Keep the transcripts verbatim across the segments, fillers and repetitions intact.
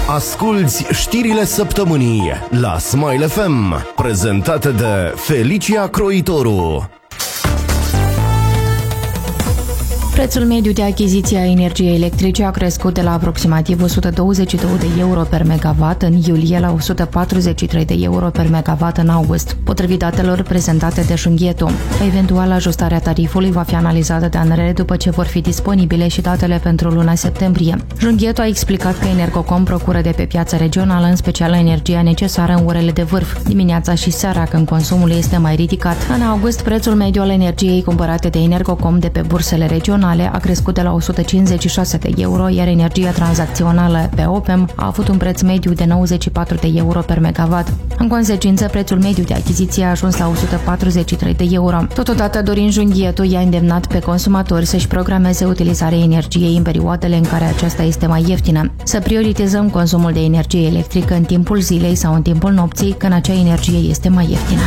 Asculți știrile săptămânii la Smile F M, prezentate de Felicia Croitoru. Prețul mediu de achiziție a energiei electrice a crescut de la aproximativ o sută douăzeci și doi de euro per megawatt în iulie la o sută patruzeci și trei de euro per megawatt în august, potrivit datelor prezentate de Junghieto. Eventual, ajustarea tarifului va fi analizată de A N R E după ce vor fi disponibile și datele pentru luna septembrie. Junghieto a explicat că Energocom procură de pe piața regională, în special energia necesară în orele de vârf, dimineața și seara, când consumul este mai ridicat. În august, prețul mediu al energiei cumpărate de Energocom de pe bursele regionale a crescut de la o sută cincizeci și șase de euro, iar energia tranzacțională pe Opem a avut un preț mediu de nouăzeci și patru de euro per megawatt. În consecință, prețul mediu de achiziție a ajuns la o sută patruzeci și trei de euro. Totodată, Dorin Junghieto i-a îndemnat pe consumatori să-și programeze utilizarea energiei în perioadele în care aceasta este mai ieftină. Să prioritizăm consumul de energie electrică în timpul zilei sau în timpul nopții, când acea energie este mai ieftină.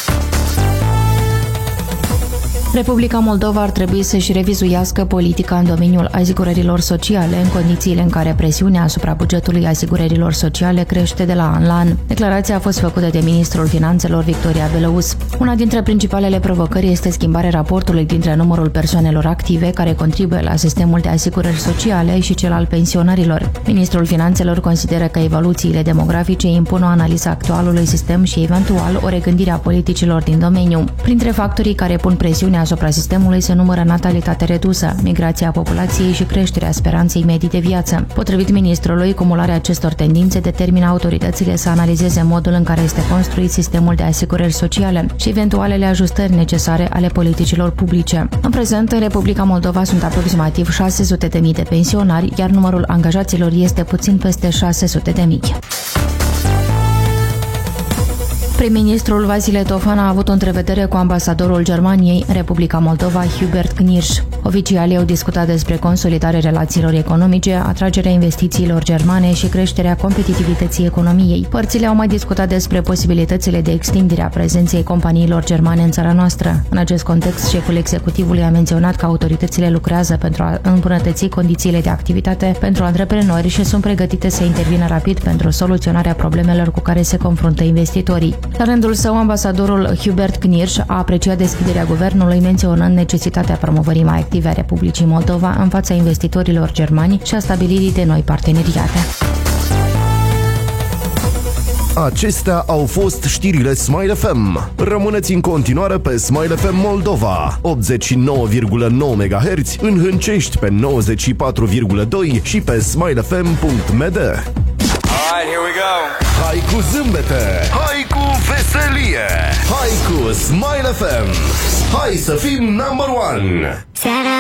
Republica Moldova ar trebui să-și revizuiască politica în domeniul asigurărilor sociale, în condițiile în care presiunea asupra bugetului asigurărilor sociale crește de la an la an. Declarația a fost făcută de ministrul Finanțelor Victoria Belăus. Una dintre principalele provocări este schimbarea raportului dintre numărul persoanelor active care contribuie la sistemul de asigurări sociale și cel al pensionărilor. Ministrul Finanțelor consideră că evoluțiile demografice impun o analiză actualului sistem și, eventual, o regândire a politicilor din domeniu. Printre factorii care pun presiune asupra sistemului se numără natalitate redusă, migrația populației și creșterea speranței medii de viață. Potrivit ministrului, cumularea acestor tendințe determină autoritățile să analizeze modul în care este construit sistemul de asigurări sociale și eventualele ajustări necesare ale politicilor publice. În prezent, în Republica Moldova sunt aproximativ șase sute de mii de pensionari, iar numărul angajaților este puțin peste șase sute de mii. Prim-ministrul Vasile Tofan a avut o întrevedere cu ambasadorul Germaniei în Republica Moldova, Hubert Knirsch. Oficialii au discutat despre consolidarea relațiilor economice, atragerea investițiilor germane și creșterea competitivității economiei. Părțile au mai discutat despre posibilitățile de extindere a prezenței companiilor germane în țara noastră. În acest context, șeful executivului a menționat că autoritățile lucrează pentru a îmbunătăți condițiile de activitate pentru antreprenori și sunt pregătite să intervină rapid pentru soluționarea problemelor cu care se confruntă investitorii. La rândul său, ambasadorul Hubert Knirsch a apreciat deschiderea guvernului, menționând necesitatea promovării mai active a Republicii Moldova în fața investitorilor germani și a stabilirii de noi parteneriate. Acestea au fost știrile Smile F M. Rămâneți în continuare pe Smile F M Moldova, optzeci și nouă virgulă nouă megahertz, în Hâncești pe nouăzeci și patru virgulă doi și pe smile f m punct m d. Alright, here we go. Hai cu zâmbete, hai cu veselie, hai cu Smile F M. Hai să fim number one.